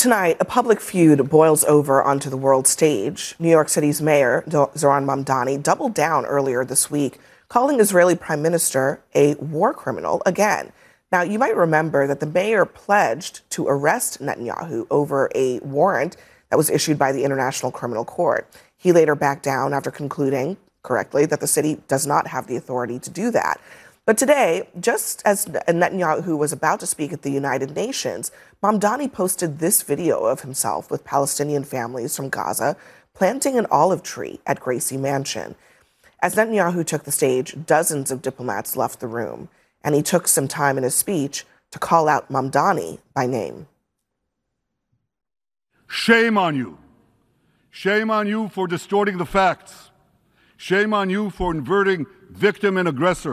Tonight, a public feud boils over onto the world stage. New York City's mayor, Zohran Mamdani, doubled down earlier this week, calling Israeli Prime Minister a war criminal again. Now, you might remember that the mayor pledged to arrest Netanyahu over a warrant that was issued by the International Criminal Court. He later backed down after concluding, correctly, that the city does not have the authority to do that. But today, just as Netanyahu was about to speak at the United Nations, Mamdani posted this video of himself with Palestinian families from Gaza planting an olive tree at Gracie Mansion. As Netanyahu took the stage, dozens of diplomats left the room, and he took some time in his speech to call out Mamdani by name. Shame on you. Shame on you for distorting the facts. Shame on you for inverting victim and aggressor.